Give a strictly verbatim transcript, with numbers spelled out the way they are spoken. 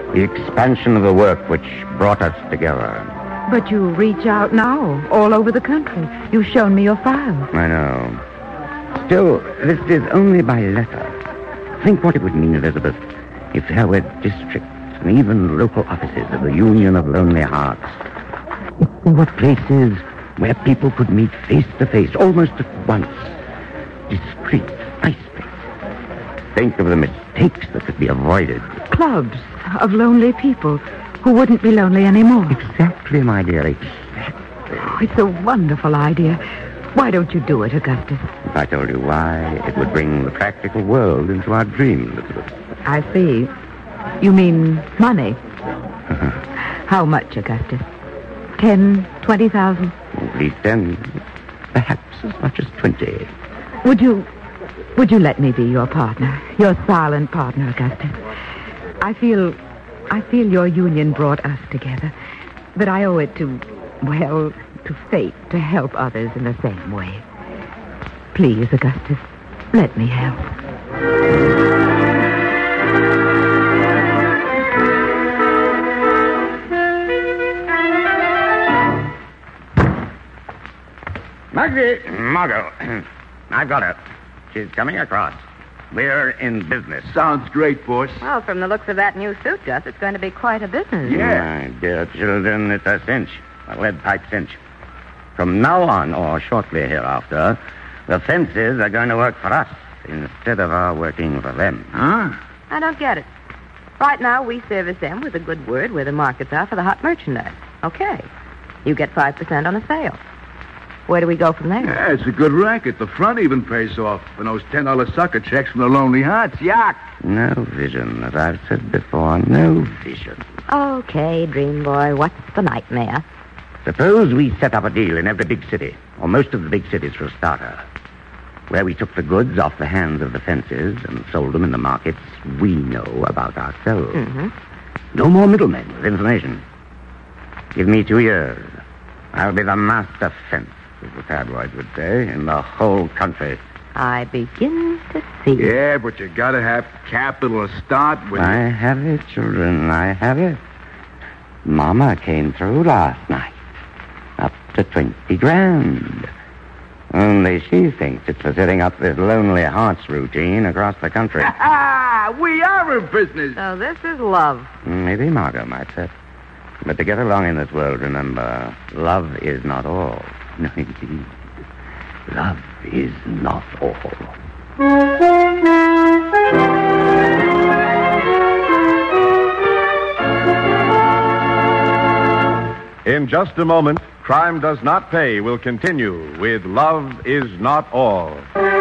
The expansion of the work which brought us together. But you reach out now, all over the country. You've shown me your files. I know. Still, this is only by letter. Think what it would mean, Elizabeth, if there were districts and even local offices of the Union of Lonely Hearts. If there were places where people could meet face to face, almost at once. Discreet, nice places. Think of the mistakes that could be avoided. Clubs of lonely people who wouldn't be lonely anymore. Exactly, my dear, exactly. Oh, it's a wonderful idea. Why don't you do it, Augustus? If I told you why, it would bring the practical world into our dreams, Elizabeth. I see. You mean money? How much, Augustus? Ten, twenty thousand? At least ten. Perhaps as much as twenty. Would you... Would you let me be your partner? Your silent partner, Augustus? I feel... I feel your union brought us together. But I owe it to... Well, to fate to help others in the same way. Please, Augustus, let me help. Margie, Margot, I've got her. She's coming across. We're in business. Sounds great, boss. Well, from the looks of that new suit, Gus, it's going to be quite a business. Yeah. My dear children, it's a cinch. A lead pipe cinch. From now on, or shortly hereafter, the fences are going to work for us instead of our working for them. Huh? I don't get it. Right now, we service them with a good word where the markets are for the hot merchandise. Okay. You get five percent on a sale. Where do we go from there? Yeah, it's a good racket. The front even pays off for those ten dollar sucker checks from the Lonely Hearts. Yuck. No vision, as I've said before. No vision. Okay, dream boy, what's the nightmare? Suppose we set up a deal in every big city, or most of the big cities for a starter, where we took the goods off the hands of the fences and sold them in the markets we know about ourselves. Mm-hmm. No more middlemen with information. Give me two years. I'll be the master fence, as the tabloids would say, in the whole country. I begin to see. Yeah, but you gotta have capital to start with. I have it, children. I have it. Mama came through last night. Up to twenty grand. Only she thinks it's for setting up this Lonely Hearts routine across the country. Ah, we are in business. So this is love. Maybe Margot might say. But to get along in this world, remember, love is not all. No, indeed. Love is not all. In just a moment, Crime Does Not Pay will continue with Love Is Not All.